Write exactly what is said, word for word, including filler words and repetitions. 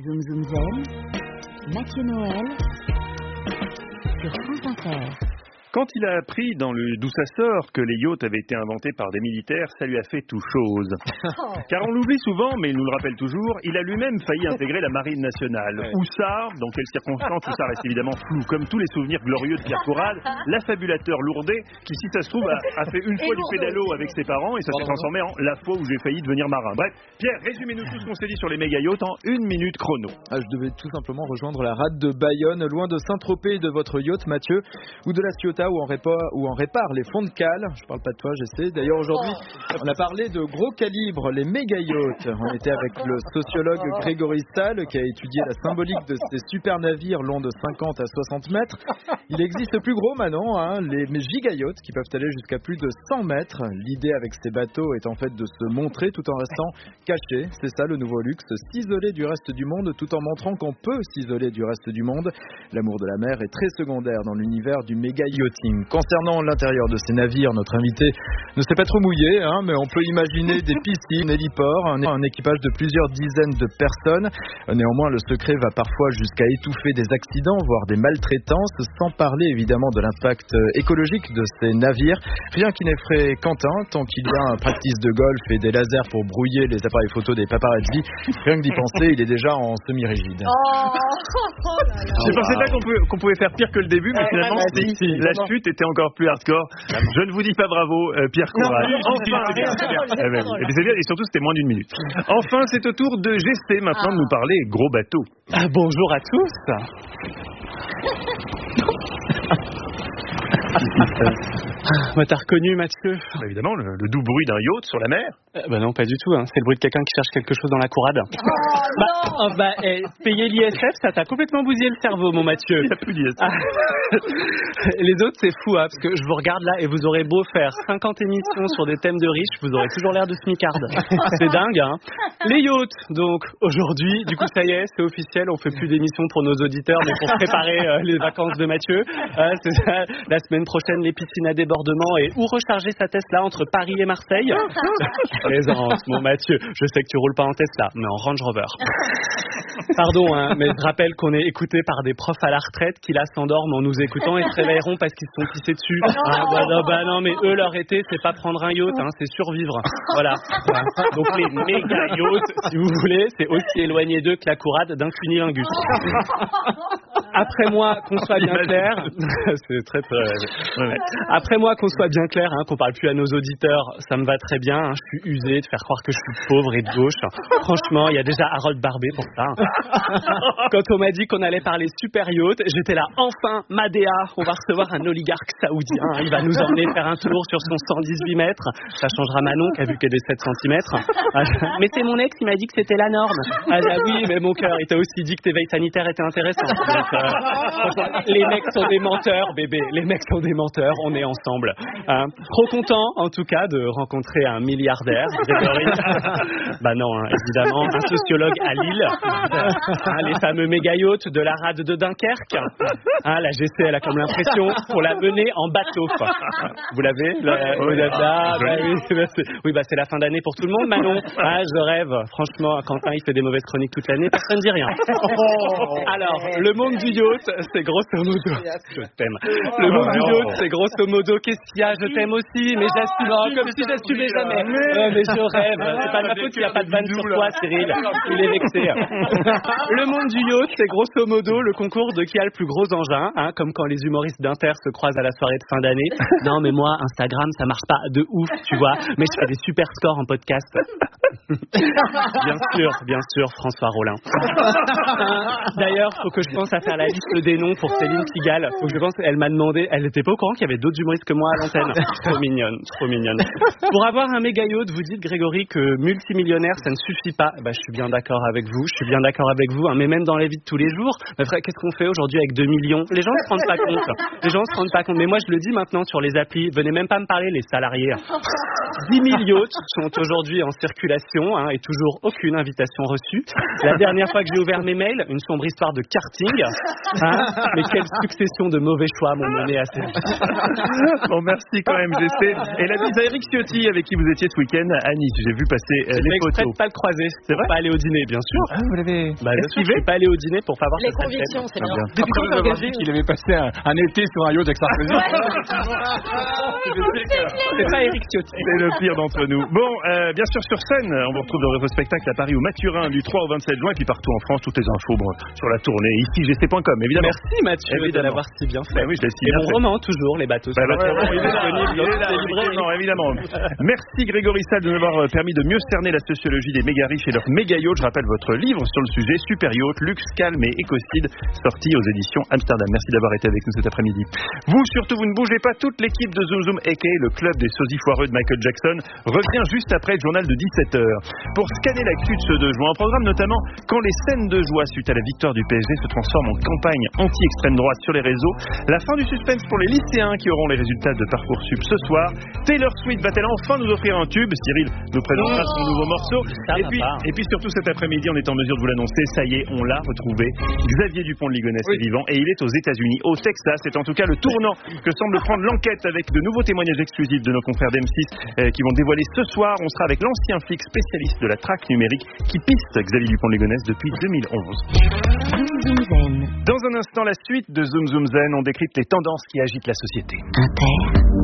Zoom Zoom Zen, Mathieu Noël, sur France Inter. Quand il a appris dans le D'où ça sort que les yachts avaient été inventés par des militaires, ça lui a fait tout chose. Car on l'oublie souvent, mais il nous le rappelle toujours, il a lui-même failli intégrer la marine nationale. Ouais. Où ça, dans quelles circonstances, tout ça reste évidemment flou. Comme tous les souvenirs glorieux de Pierre Corrade, l'affabulateur Lourdet, qui si ça se trouve a, a fait une fois du pédalo avec ses parents et ça s'est transformé en la fois où j'ai failli devenir marin. Bref, Pierre, résumez-nous tout ce qu'on s'est dit sur les méga yachts en une minute chrono. Ah, je devais tout simplement rejoindre la rade de Bayonne, loin de Saint-Tropez et de votre yacht, Mathieu, ou de la Ciotat où on répare, où on répare les fonds de cale. Je parle pas de toi, j'essaie. D'ailleurs, aujourd'hui, on a parlé de gros calibre, les méga yachts. On était avec le sociologue Grégory Stahl qui a étudié la symbolique de ces super navires longs de cinquante à soixante mètres. Il existe plus gros maintenant, hein, les giga yachts qui peuvent aller jusqu'à plus de cent mètres. L'idée avec ces bateaux est en fait de se montrer tout en restant caché. C'est ça le nouveau luxe, s'isoler du reste du monde tout en montrant qu'on peut s'isoler du reste du monde. L'amour de la mer est très secondaire dans l'univers du méga yachting. Concernant l'intérieur de ces navires, notre invité ne s'est pas trop mouillé, hein, mais on peut imaginer des piscines, héliports, un, un équipage de plusieurs dizaines de personnes. Néanmoins, le secret va parfois jusqu'à étouffer des accidents, voire des maltraitances, sans parler évidemment de l'impact écologique de ces navires. Rien qui n'effraie Quentin, tant qu'il y a un practice de golf et des lasers pour brouiller les appareils photo des paparazzi. Rien que d'y penser, il est déjà en semi-rigide. Oh Je ne pensais pas qu'on pouvait, qu'on pouvait faire pire que le début, mais finalement, si, si, la chute était encore plus hardcore. Je ne vous dis pas bravo, euh, Pierre Corade. Enfin, et surtout, c'était moins d'une minute. Enfin, c'est au tour de G C maintenant de nous parler gros bateau. Ah, bonjour à tous. Bah, t'as reconnu, Mathieu? Bah, évidemment, le, le doux bruit d'un yacht sur la mer. Euh, bah non, pas du tout. Hein. C'est le bruit de quelqu'un qui cherche quelque chose dans la courade. Oh, bah, oh, bah eh, payer l'I S F, ça t'a complètement bousillé le cerveau, mon Mathieu. Il n'y a plus d'I S F. Ah, les autres, c'est fou, hein, parce que je vous regarde là et vous aurez beau faire cinquante émissions sur des thèmes de riches, vous aurez toujours l'air de smicarde. C'est dingue, hein. Les yachts, donc, aujourd'hui, du coup, ça y est, c'est officiel, on fait plus d'émissions pour nos auditeurs, mais pour préparer euh, les vacances de Mathieu. Euh, c'est ça, la semaine prochaine, les piscines à débordement et où recharger sa Tesla entre Paris et Marseille. Je plaisante, mon Mathieu. Je sais que tu roules pas en Tesla, mais en Range Rover. Pardon, hein, mais je rappelle qu'on est écouté par des profs à la retraite qui là s'endorment en nous écoutant et se réveilleront parce qu'ils se sont pissés dessus. Ah, bah, non, bah non, mais eux, leur été, c'est pas prendre un yacht, hein, c'est survivre. Voilà. Voilà. Donc les méga yachts, si vous voulez, c'est aussi éloigné d'eux que la courade d'un cunilingus. Après moi, qu'on soit bien clair, c'est très très. Ouais. Après moi, qu'on soit bien clair, hein, qu'on parle plus à nos auditeurs, ça me va très bien. Hein, je suis usé de faire croire que je suis pauvre et de gauche. Franchement, il y a déjà Harold Barbé pour ça. Quand on m'a dit qu'on allait parler super yacht, j'étais là, enfin, Madea, on va recevoir un oligarque saoudien. Il va nous emmener faire un tour sur son cent dix-huit mètres. Ça changera Manon qui a vu qu'elle est sept centimètres. Mais c'est mon ex qui m'a dit que c'était la norme. Ah, ah oui, mais mon cœur, il t'a aussi dit que tes veilles sanitaires étaient intéressantes. Donc, euh, les mecs sont des menteurs, bébé. Les mecs sont des menteurs, on est ensemble. Hein. Trop content, en tout cas, de rencontrer un milliardaire, Grégory. Bah non, hein, évidemment, un sociologue à Lille. Hein, les fameux méga yachts de la rade de Dunkerque. Hein, la G C, elle a comme l'impression qu'on l'a menée en bateau. Vous l'avez la, oui, ah, bah, oui, bah, c'est, oui, bah c'est la fin d'année pour tout le monde, Manon. Ah, je rêve. Franchement, Quentin, il fait des mauvaises chroniques toute l'année, personne ne dit rien. Alors, le monde du yacht, c'est grosso modo. Je t'aime. Le monde du yacht, c'est grosso modo. Qu'est-ce qu'il y a? Je t'aime aussi, mais j'assume. Oh, comme si j'assumais jamais. Euh, mais je rêve. C'est pas de ma faute qu'il n'y a pas de vanne sur toi, Cyril. Il est vexé. Le monde du yacht, c'est grosso modo le concours de qui a le plus gros engin, hein, comme quand les humoristes d'Inter se croisent à la soirée de fin d'année. Non, mais moi, Instagram, ça marche pas de ouf, tu vois. Mais je fais des super scores en podcast. Bien sûr, bien sûr, François Rollin. D'ailleurs, faut que je pense à faire la liste des noms pour Céline Pigalle. Faut que je pense, elle m'a demandé, elle était pas au courant qu'il y avait d'autres humoristes que moi à l'antenne. Trop mignonne, trop mignonne. Pour avoir un méga yacht, vous dites, Grégory, que multimillionnaire, ça ne suffit pas. Bah, je suis bien d'accord avec vous, je suis bien d'accord avec vous, hein, mais même dans la vie de tous les jours, bah, frère, qu'est-ce qu'on fait aujourd'hui avec deux millions? Les gens ne se rendent pas compte. Les gens ne se rendent pas compte. Mais moi, je le dis maintenant sur les applis, venez même pas me parler, les salariés. dix mille yachts sont aujourd'hui en circulation, hein, et toujours aucune invitation reçue. La dernière fois que j'ai ouvert mes mails, une sombre histoire de karting. Hein, mais quelle succession de mauvais choix m'ont mené à cette vie. Bon, merci quand même, G C. Et la bise à Eric Ciotti, avec qui vous étiez ce week-end à Nice. J'ai vu passer euh, les exprès photos. de pas le croiser. C'est vrai? Pas aller au dîner, bien sûr. Ah, vous l'avez Bah, bien sûr, je suis pas allé au dîner pour pas voir Les sa tête. convictions, c'est bien. Depuis quand vous avez dit qu'il avait passé un, un été sur un yacht avec Sarkozy? C'est pas Eric Ciotti. C'est le pire d'entre nous. Bon, euh, bien sûr sur scène, on vous retrouve dans votre spectacle à Paris au Mathurin du trois au vingt-sept juin et puis partout en France, toutes les infos bon, sur la tournée, ici g c point com évidemment. Merci Mathieu de Évidemment. l'avoir si bien fait. Bah oui, je l'ai si Et bien mon fait. roman, toujours, les bateaux. Bah, sur bah, le ouais, terrain, il est là, disponible il dans est là, toutes les librairies. effectivement, évidemment. Merci Grégory Sal de nous avoir permis de mieux cerner la sociologie des méga riches et leurs méga yachts. Je rappelle votre livre sur le sujet, Super Yacht, Luxe, Calme et Écocide, sorti aux éditions Amsterdam. Merci d'avoir été avec nous cet après-midi. Vous, surtout, vous ne bougez pas. Toute l'équipe de Zoom Zoom, aka le club des sosies foireux de Michael Jackson, revient juste après le journal de dix-sept heures. Pour scanner l'actu de ce deux juin, en programme notamment quand les scènes de joie suite à la victoire du P S G se transforment en campagne anti-extrême droite sur les réseaux, la fin du suspense pour les lycéens qui auront les résultats de Parcoursup ce soir. Taylor Swift va-t-elle enfin nous offrir un tube? Cyril nous présentera son nouveau morceau. Ça Et va puis, pas. et puis surtout cet après-midi, on est en mesure de vous l'annoncer, ça y est, on l'a retrouvé. Xavier Dupont de Ligonnès est vivant et il est aux États-Unis, au Texas. C'est en tout cas le tournant que semble prendre l'enquête avec de nouveaux témoignages exclusifs de nos confrères d'M six euh, qui vont dévoiler ce soir. On sera avec l'ancien flic spécialiste de la traque numérique qui piste Xavier Dupont de Ligonnès depuis deux mille onze. Zoom Zoom Zen. Dans un instant, la suite de Zoom Zoom Zen, on décrypte les tendances qui agitent la société. Inter.